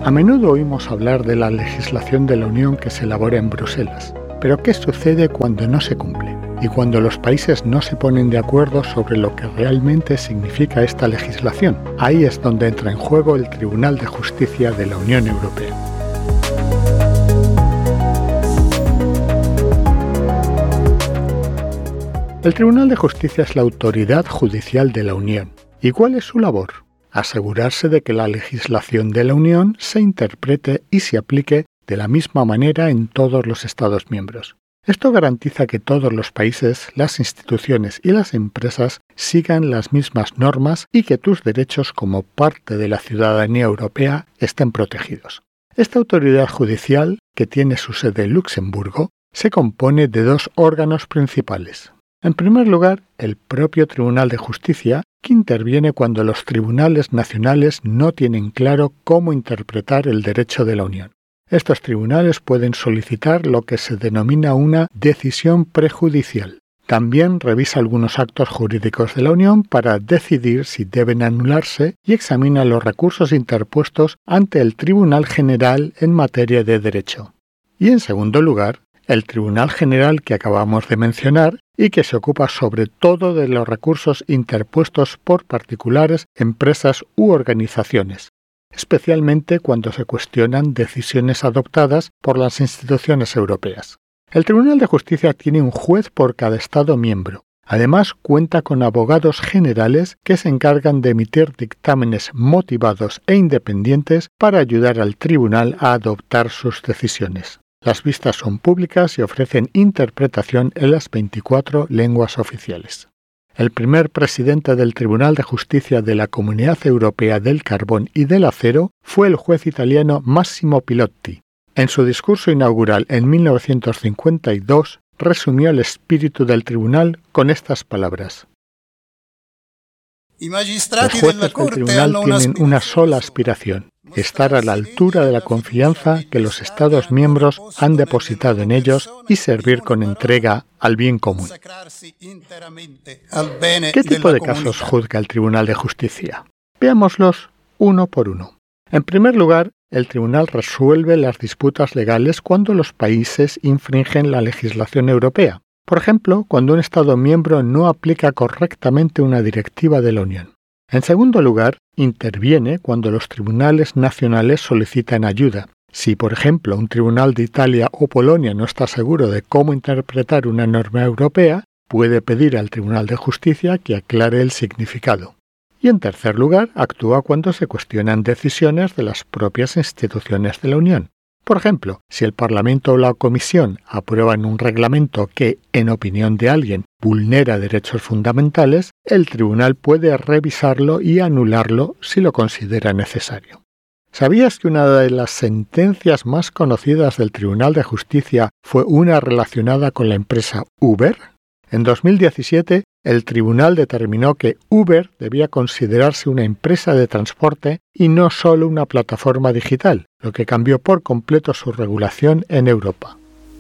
A menudo oímos hablar de la legislación de la Unión que se elabora en Bruselas, pero ¿qué sucede cuando no se cumple? Y cuando los países no se ponen de acuerdo sobre lo que realmente significa esta legislación. Ahí es donde entra en juego el Tribunal de Justicia de la Unión Europea. El Tribunal de Justicia es la autoridad judicial de la Unión. ¿Y cuál es su labor? Asegurarse de que la legislación de la Unión se interprete y se aplique de la misma manera en todos los Estados miembros. Esto garantiza que todos los países, las instituciones y las empresas sigan las mismas normas y que tus derechos como parte de la ciudadanía europea estén protegidos. Esta autoridad judicial, que tiene su sede en Luxemburgo, se compone de dos órganos principales. En primer lugar, el propio Tribunal de Justicia, que interviene cuando los tribunales nacionales no tienen claro cómo interpretar el derecho de la Unión. Estos tribunales pueden solicitar lo que se denomina una decisión prejudicial. También revisa algunos actos jurídicos de la Unión para decidir si deben anularse y examina los recursos interpuestos ante el Tribunal General en materia de derecho. Y en segundo lugar, el Tribunal General que acabamos de mencionar y que se ocupa sobre todo de los recursos interpuestos por particulares, empresas u organizaciones, especialmente cuando se cuestionan decisiones adoptadas por las instituciones europeas. El Tribunal de Justicia tiene un juez por cada Estado miembro. Además, cuenta con abogados generales que se encargan de emitir dictámenes motivados e independientes para ayudar al tribunal a adoptar sus decisiones. Las vistas son públicas y ofrecen interpretación en las 24 lenguas oficiales. El primer presidente del Tribunal de Justicia de la Comunidad Europea del Carbón y del Acero fue el juez italiano Massimo Pilotti. En su discurso inaugural en 1952, resumió el espíritu del tribunal con estas palabras. Los jueces del tribunal tienen una sola aspiración, estar a la altura de la confianza que los Estados miembros han depositado en ellos y servir con entrega al bien común. ¿Qué tipo de casos juzga el Tribunal de Justicia? Veámoslos uno por uno. En primer lugar, el tribunal resuelve las disputas legales cuando los países infringen la legislación europea. Por ejemplo, cuando un Estado miembro no aplica correctamente una directiva de la Unión. En segundo lugar, interviene cuando los tribunales nacionales solicitan ayuda. Si, por ejemplo, un tribunal de Italia o Polonia no está seguro de cómo interpretar una norma europea, puede pedir al Tribunal de Justicia que aclare el significado. Y en tercer lugar, actúa cuando se cuestionan decisiones de las propias instituciones de la Unión. Por ejemplo, si el Parlamento o la Comisión aprueban un reglamento que, en opinión de alguien, vulnera derechos fundamentales, el tribunal puede revisarlo y anularlo si lo considera necesario. ¿Sabías que una de las sentencias más conocidas del Tribunal de Justicia fue una relacionada con la empresa Uber? En 2017, el tribunal determinó que Uber debía considerarse una empresa de transporte y no solo una plataforma digital, lo que cambió por completo su regulación en Europa.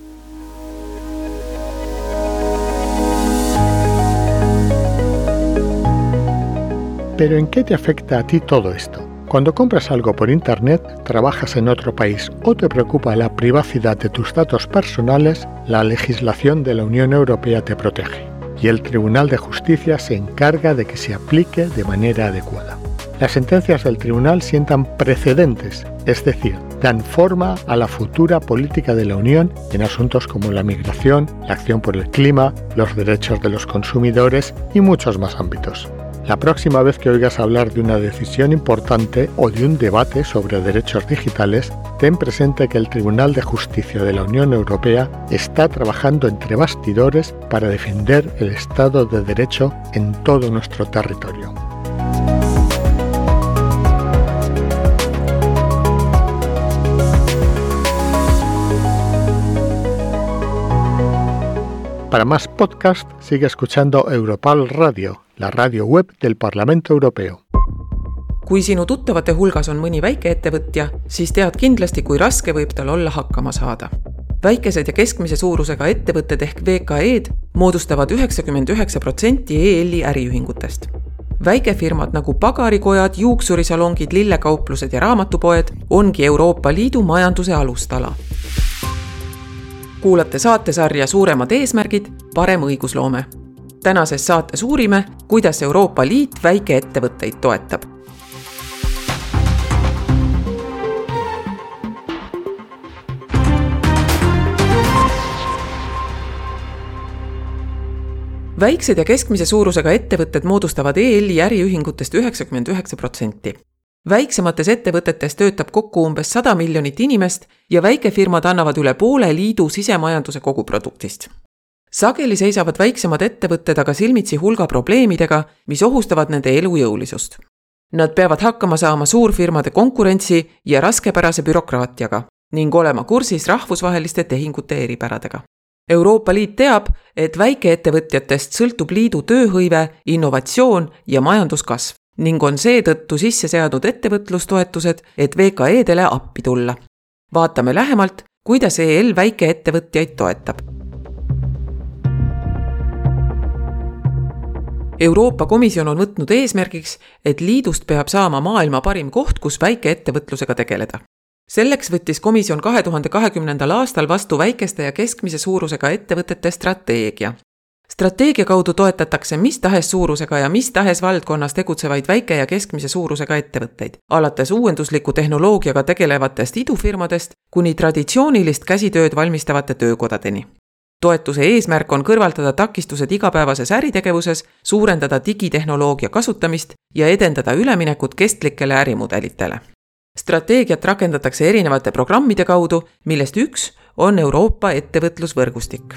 ¿Pero en qué te afecta a ti todo esto? Cuando compras algo por Internet, trabajas en otro país o te preocupa la privacidad de tus datos personales, la legislación de la Unión Europea te protege. Y el Tribunal de Justicia se encarga de que se aplique de manera adecuada. Las sentencias del tribunal sientan precedentes, es decir, dan forma a la futura política de la Unión en asuntos como la migración, la acción por el clima, los derechos de los consumidores y muchos más ámbitos. La próxima vez que oigas hablar de una decisión importante o de un debate sobre derechos digitales, ten presente que el Tribunal de Justicia de la Unión Europea está trabajando entre bastidores para defender el Estado de Derecho en todo nuestro territorio. Para más podcast, sigue escuchando Europal Radio, la radio web del Parlamento Europeo. Kui sinu tuttavate hulgas on mõni väikeettevõtja, siis tead kindlasti, kui raske võib tal olla hakkama saada. Väikesed ja keskmise suurusega ettevõtted ehk VKE-d moodustavad 99% EL-i äriühingutest. Väikefirmad nagu pagarikojad, juuksurisalongid, lillekauplused ja raamatupoed ongi Euroopa Liidu majanduse alustala. Kuulate saatesarja Suuremad eesmärgid, parem õigusloome. Tänases saates uurime, kuidas Euroopa Liit väikeettevõtteid toetab. Väiksed ja keskmise suurusega ettevõtted moodustavad EL-i äriühingutest 99%. Väiksemates ettevõtetes töötab kokku umbes 100 miljonit inimest ja väikefirmad annavad üle poole liidu sisemajanduse koguproduktist. Sageli seisavad väiksemad ettevõtted aga silmitsi hulga probleemidega, mis ohustavad nende elujõulisust. Nad peavad hakkama saama suurfirmade konkurentsi ja raskepärase bürokraatiaga ning olema kursis rahvusvaheliste tehingute eripäradega. Euroopa Liit teab, et väikeettevõtjatest sõltub liidu tööhõive, innovatsioon ja majanduskasv ning on seetõttu sisse seadnud ettevõtlustoetused, et VKE-dele appi tulla. Vaatame lähemalt, kuidas EL väikeettevõtjaid toetab. Euroopa Komisjon on võtnud eesmärgiks, et liidust peab saama maailma parim koht, kus väikeettevõtlusega tegeleda. Selleks võttis komisjon 2020. aastal vastu väikeste ja keskmise suurusega ettevõtete strateegia. Strateegia kaudu toetatakse mis tahes suurusega ja mis tahes valdkonnas tegutsevaid väike- ja keskmise suurusega ettevõtteid, alates uuendusliku tehnoloogiaga tegelevatest idufirmadest kuni traditsioonilist käsitööd valmistavate töökodadeni. Toetuse eesmärk on kõrvaldada takistused igapäevases äritegevuses, suurendada digitehnoloogia kasutamist ja edendada üleminekut kestlikele ärimudelitele. Strateegiat rakendatakse erinevate programmide kaudu, millest üks on Euroopa ettevõtlusvõrgustik.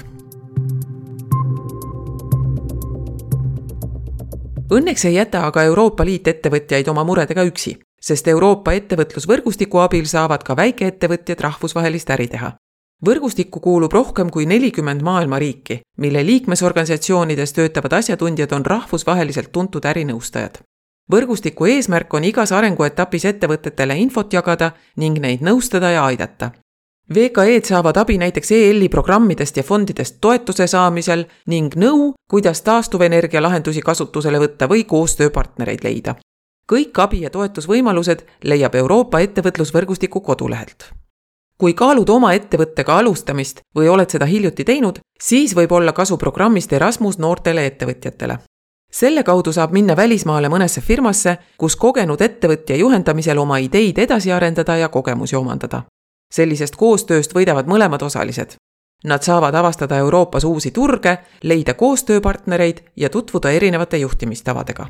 Õnneks ei jäta aga Euroopa Liit ettevõtjaid oma muredega üksi, sest Euroopa ettevõtlusvõrgustiku abil saavad ka väikeettevõtjad rahvusvahelist äri teha. Võrgustikku kuulub rohkem kui 40 maailma riiki, mille liikmesorganisatsioonides töötavad asjatundjad on rahvusvaheliselt tuntud ärinõustajad. Võrgustiku eesmärk on igas arenguetapis ettevõtetele infot jagada ning neid nõustada ja aidata. VKE-d saavad abi näiteks EL-i programmidest ja fondidest toetuse saamisel ning nõu, kuidas taastuvenergia lahendusi kasutusele võtta või koostööpartnereid leida. Kõik abi- ja toetusvõimalused leiab Euroopa ettevõtlusvõrgustiku kodulehelt. Kui kaalud oma ettevõttega alustamist või oled seda hiljuti teinud, siis võib olla kasu programmist Erasmus noortele ettevõtjatele. Selle kaudu saab minna välismaale mõnesse firmasse, kus kogenud ettevõtja juhendamisel oma ideid edasi arendada ja kogemusi omandada. Sellisest koostööst võidavad mõlemad osalised. Nad saavad avastada Euroopas uusi turge, leida koostööpartnereid ja tutvuda erinevate juhtimistavadega.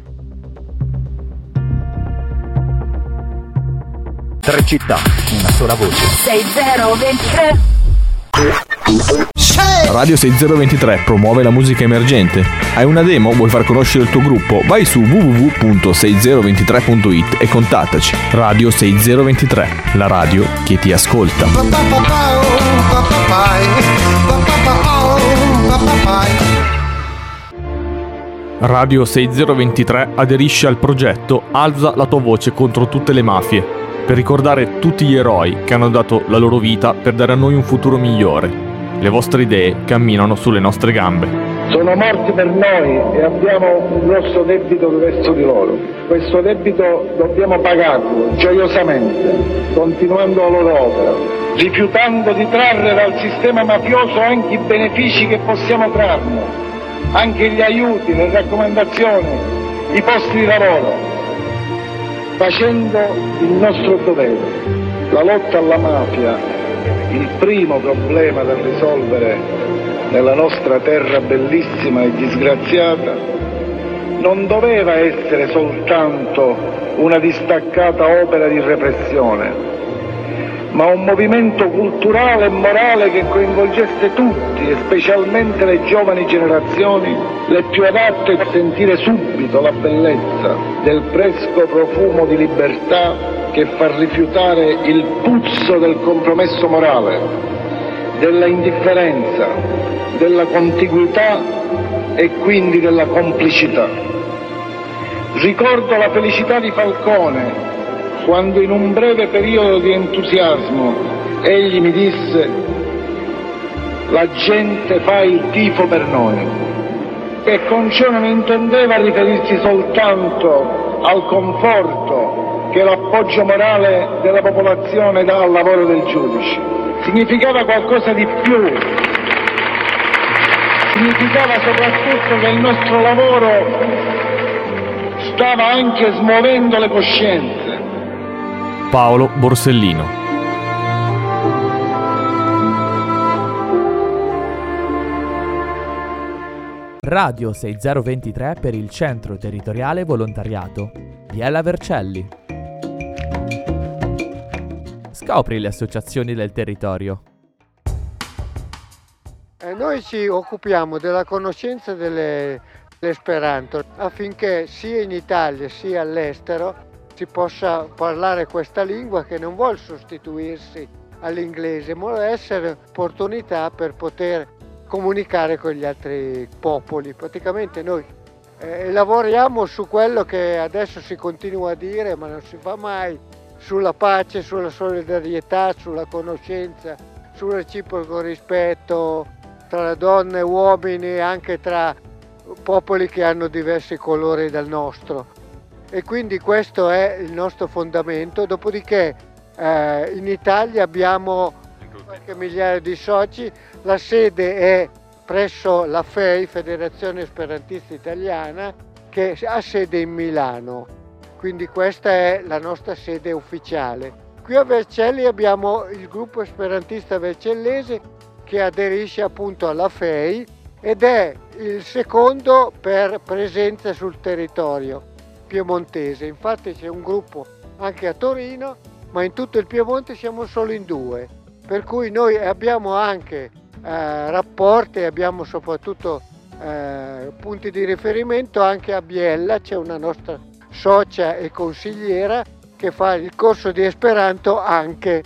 Tre città, una sola voce. 6023 Radio 6023 promuove la musica emergente. Hai una demo? Vuoi far conoscere il tuo gruppo? Vai su www.6023.it e contattaci. Radio 6023, la radio che ti ascolta. Radio 6023 aderisce al progetto Alza la tua voce contro tutte le mafie, per ricordare tutti gli eroi che hanno dato la loro vita per dare a noi un futuro migliore. Le vostre idee camminano sulle nostre gambe. Sono morti per noi e abbiamo un grosso debito verso di loro. Questo debito dobbiamo pagarlo gioiosamente, continuando la loro opera, rifiutando di trarre dal sistema mafioso anche i benefici che possiamo trarne, anche gli aiuti, le raccomandazioni, i posti di lavoro, facendo il nostro dovere. La lotta alla mafia, il primo problema da risolvere nella nostra terra bellissima e disgraziata, non doveva essere soltanto una distaccata opera di repressione, ma un movimento culturale e morale che coinvolgesse tutti, e specialmente le giovani generazioni, le più adatte a sentire subito la bellezza del fresco profumo di libertà che fa rifiutare il puzzo del compromesso morale, della indifferenza, della contiguità e quindi della complicità. Ricordo la felicità di Falcone quando in un breve periodo di entusiasmo egli mi disse: la gente fa il tifo per noi. che con ciò non intendeva riferirsi soltanto al conforto che l'appoggio morale della popolazione dà al lavoro del giudice. Significava qualcosa di più. Significava soprattutto che il nostro lavoro stava anche smuovendo le coscienze. Paolo Borsellino. Radio 6023 per il Centro Territoriale Volontariato. Biella Vercelli. Scopri le associazioni del territorio. Noi ci occupiamo della conoscenza dell'Esperanto affinché sia in Italia sia all'estero si possa parlare questa lingua che non vuol sostituirsi all'inglese, ma vuole essere opportunità per poter comunicare con gli altri popoli. Praticamente noi lavoriamo su quello che adesso si continua a dire ma non si fa mai, sulla pace, sulla solidarietà, sulla conoscenza, sul reciproco rispetto tra donne e uomini, anche tra popoli che hanno diversi colori dal nostro. E quindi questo è il nostro fondamento. Dopodiché in Italia abbiamo qualche migliaia di soci. La sede è presso la FEI, Federazione Esperantista Italiana, che ha sede in Milano. Quindi questa è la nostra sede ufficiale. Qui a Vercelli abbiamo il gruppo esperantista vercellese che aderisce appunto alla FEI ed è il secondo per presenza sul territorio piemontese. Infatti c'è un gruppo anche a Torino, ma in tutto il Piemonte siamo solo in 2. Per cui noi abbiamo anche rapporti, abbiamo soprattutto punti di riferimento anche a Biella. C'è una nostra socia e consigliera che fa il corso di Esperanto anche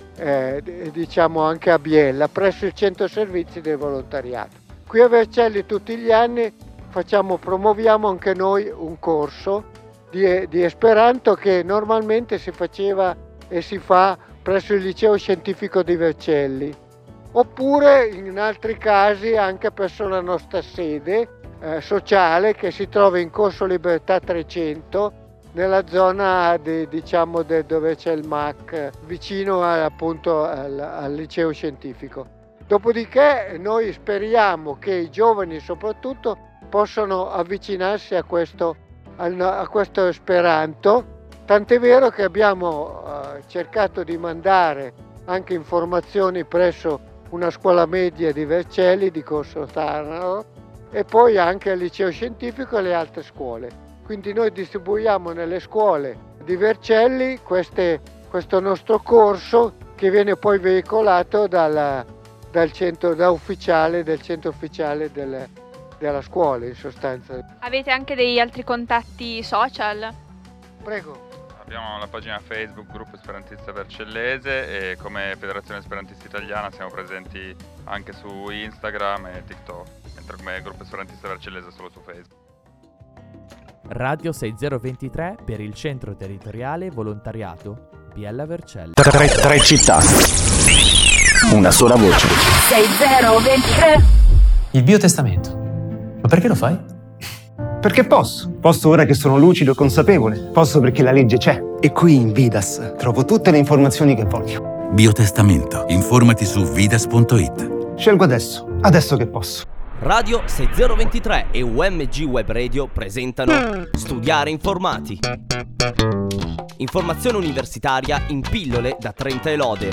anche a Biella, presso il centro servizi del volontariato. Qui a Vercelli tutti gli anni promuoviamo anche noi un corso di Esperanto che normalmente si faceva e si fa presso il liceo scientifico di Vercelli, oppure in altri casi anche presso la nostra sede sociale che si trova in Corso Libertà 300 nella zona dove c'è il MAC, vicino appunto al liceo scientifico. Dopodiché noi speriamo che i giovani soprattutto possano avvicinarsi a questo Esperanto, tant'è vero che abbiamo cercato di mandare anche informazioni presso una scuola media di Vercelli, di Corso Tanaro, e poi anche al liceo scientifico e le altre scuole. Quindi noi distribuiamo nelle scuole di Vercelli questo nostro corso che viene poi veicolato del centro ufficiale della scuola, in sostanza. Avete anche degli altri contatti social? Prego. Abbiamo la pagina Facebook Gruppo Esperantista Vercellese e come Federazione Esperantista Italiana siamo presenti anche su Instagram e TikTok, mentre come Gruppo Esperantista Vercellese solo su Facebook. Radio 6023 per il Centro Territoriale Volontariato Biella Vercelli. Tre città, una sola voce. 6023. Il biotestamento. Ma perché lo fai? Perché posso. Posso ora che sono lucido e consapevole. Posso perché la legge c'è. E qui in Vidas trovo tutte le informazioni che voglio. Biotestamento. Informati su vidas.it. Scelgo adesso che posso. Radio 6023 e UMG Web Radio presentano Studiare Informati. Informazione universitaria in pillole da 30 lode.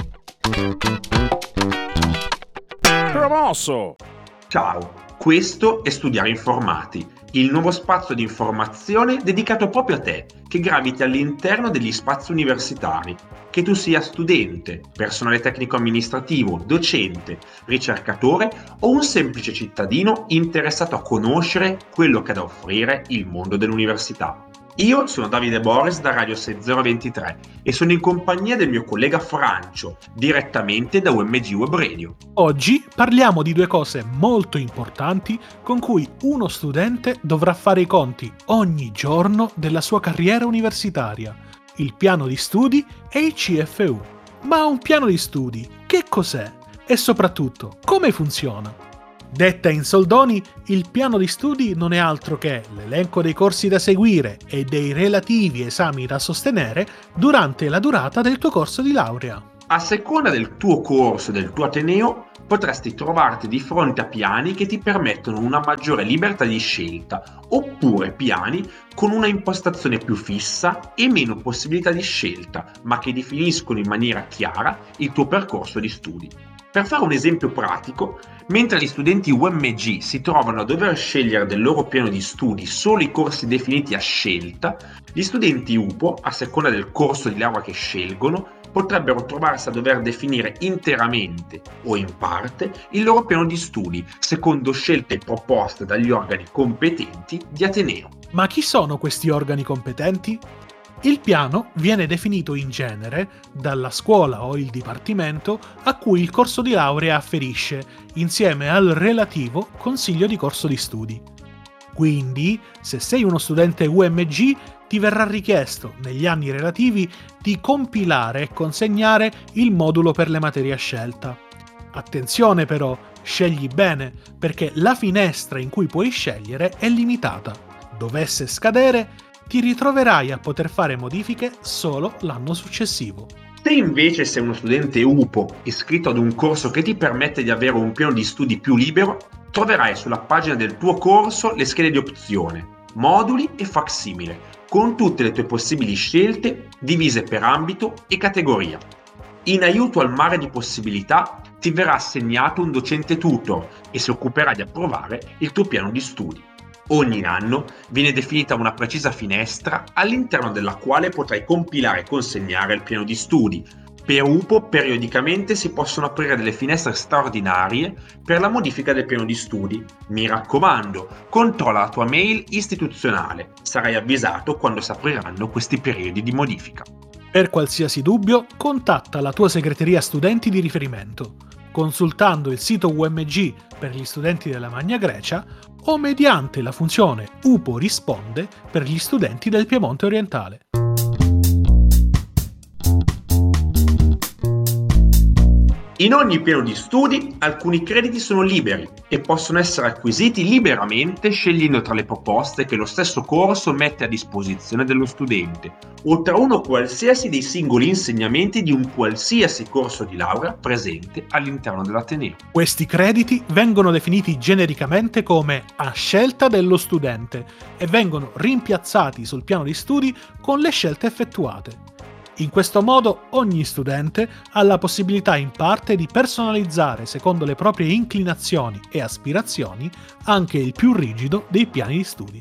Promosso! Ciao, questo è Studiare Informati, il nuovo spazio di informazione dedicato proprio a te, che graviti all'interno degli spazi universitari. Che tu sia studente, personale tecnico-amministrativo, docente, ricercatore o un semplice cittadino interessato a conoscere quello che ha da offrire il mondo dell'università. Io sono Davide Boris da Radio 6023 e sono in compagnia del mio collega Francio, direttamente da UMG Web Radio. Oggi parliamo di due cose molto importanti con cui uno studente dovrà fare i conti ogni giorno della sua carriera universitaria: il piano di studi e il CFU. Ma un piano di studi che cos'è? E soprattutto, come funziona? Detta in soldoni, il piano di studi non è altro che l'elenco dei corsi da seguire e dei relativi esami da sostenere durante la durata del tuo corso di laurea. A seconda del tuo corso e del tuo ateneo, potresti trovarti di fronte a piani che ti permettono una maggiore libertà di scelta, oppure piani con una impostazione più fissa e meno possibilità di scelta, ma che definiscono in maniera chiara il tuo percorso di studi. Per fare un esempio pratico, mentre gli studenti UMG si trovano a dover scegliere del loro piano di studi solo i corsi definiti a scelta, gli studenti UPO, a seconda del corso di laurea che scelgono, potrebbero trovarsi a dover definire interamente o in parte il loro piano di studi, secondo scelte proposte dagli organi competenti di ateneo. Ma chi sono questi organi competenti? Il piano viene definito in genere dalla scuola o il dipartimento a cui il corso di laurea afferisce, insieme al relativo consiglio di corso di studi. Quindi, se sei uno studente UMG, ti verrà richiesto, negli anni relativi, di compilare e consegnare il modulo per le materie a scelta. Attenzione però, scegli bene, perché la finestra in cui puoi scegliere è limitata. Dovesse scadere, ti ritroverai a poter fare modifiche solo l'anno successivo. Se invece sei uno studente UPO iscritto ad un corso che ti permette di avere un piano di studi più libero, troverai sulla pagina del tuo corso le schede di opzione, moduli e facsimile, con tutte le tue possibili scelte divise per ambito e categoria. In aiuto al mare di possibilità ti verrà assegnato un docente tutor e si occuperà di approvare il tuo piano di studi. Ogni anno viene definita una precisa finestra all'interno della quale potrai compilare e consegnare il piano di studi. Per UPO periodicamente si possono aprire delle finestre straordinarie per la modifica del piano di studi. Mi raccomando, controlla la tua mail istituzionale, sarai avvisato quando si apriranno questi periodi di modifica. Per qualsiasi dubbio, contatta la tua segreteria studenti di riferimento, consultando il sito UMG per gli studenti della Magna Grecia o mediante la funzione UPO risponde per gli studenti del Piemonte orientale. In ogni piano di studi alcuni crediti sono liberi e possono essere acquisiti liberamente scegliendo tra le proposte che lo stesso corso mette a disposizione dello studente o tra uno qualsiasi dei singoli insegnamenti di un qualsiasi corso di laurea presente all'interno dell'ateneo. Questi crediti vengono definiti genericamente come a scelta dello studente e vengono rimpiazzati sul piano di studi con le scelte effettuate. In questo modo ogni studente ha la possibilità in parte di personalizzare secondo le proprie inclinazioni e aspirazioni anche il più rigido dei piani di studi.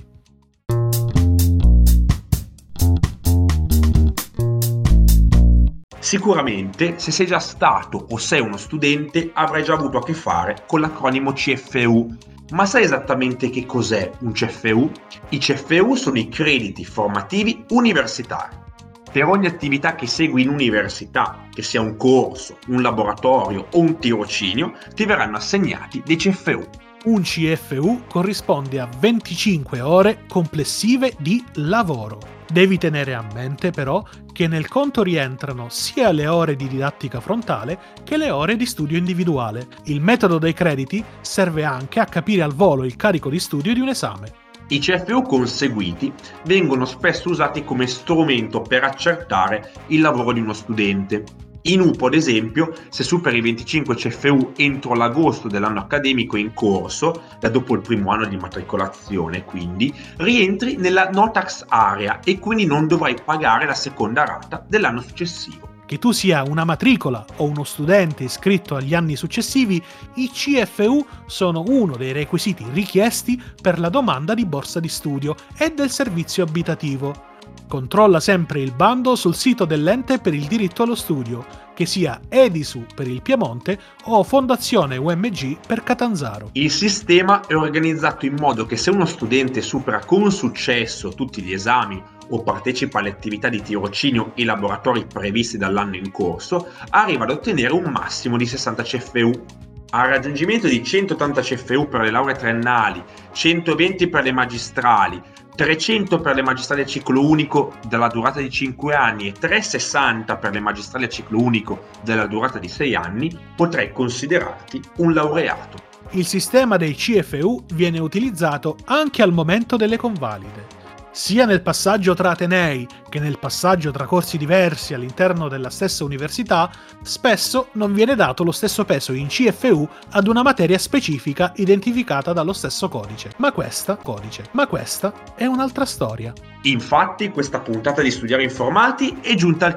Sicuramente, se sei già stato o sei uno studente, avrai già avuto a che fare con l'acronimo CFU. Ma sai esattamente che cos'è un CFU? I CFU sono i crediti formativi universitari. Per ogni attività che segui in università, che sia un corso, un laboratorio o un tirocinio, ti verranno assegnati dei CFU. Un CFU corrisponde a 25 ore complessive di lavoro. Devi tenere a mente però che nel conto rientrano sia le ore di didattica frontale che le ore di studio individuale. Il metodo dei crediti serve anche a capire al volo il carico di studio di un esame. I CFU conseguiti vengono spesso usati come strumento per accertare il lavoro di uno studente. In UPO, ad esempio, se superi i 25 CFU entro l'agosto dell'anno accademico in corso, da dopo il primo anno di matricolazione, quindi, rientri nella no tax area e quindi non dovrai pagare la seconda rata dell'anno successivo. Che tu sia una matricola o uno studente iscritto agli anni successivi, i CFU sono uno dei requisiti richiesti per la domanda di borsa di studio e del servizio abitativo. Controlla sempre il bando sul sito dell'ente per il diritto allo studio, che sia Edisu per il Piemonte o Fondazione UMG per Catanzaro. Il sistema è organizzato in modo che se uno studente supera con successo tutti gli esami o partecipa alle attività di tirocinio e laboratori previsti dall'anno in corso, arriva ad ottenere un massimo di 60 CFU. Al raggiungimento di 180 CFU per le lauree triennali, 120 per le magistrali, 300 per le magistrali a ciclo unico della durata di 5 anni e 360 per le magistrali a ciclo unico della durata di 6 anni, potrai considerarti un laureato. Il sistema dei CFU viene utilizzato anche al momento delle convalide. Sia nel passaggio tra atenei che nel passaggio tra corsi diversi all'interno della stessa università, spesso non viene dato lo stesso peso in CFU ad una materia specifica identificata dallo stesso codice. Ma questa è un'altra storia. Infatti, questa puntata di Studiare Informati è giunta al